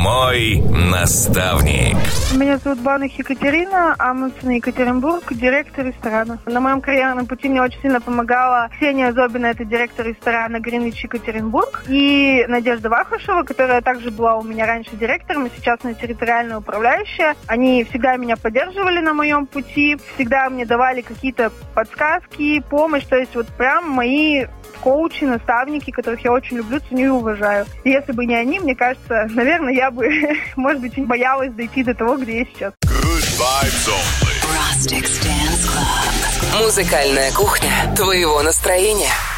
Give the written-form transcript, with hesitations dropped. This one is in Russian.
Мой наставник. Меня зовут Баных Екатерина, Амундсен, Екатеринбург, директор ресторана. На моем карьерном пути мне очень сильно помогала Ксения Зобина, это директор ресторана Гринвич Екатеринбург, и Надежда Вахрушева, которая также была у меня раньше директором, и сейчас она территориальная управляющая. Они всегда меня поддерживали на моем пути, всегда мне давали какие-то подсказки, помощь, то есть вот прям мои коучи, наставники, которых я очень люблю, ценю и уважаю. И если бы не они, мне кажется, наверное, я бы, может быть, боялась дойти до того, где я сейчас. Музыкальная кухня твоего настроения.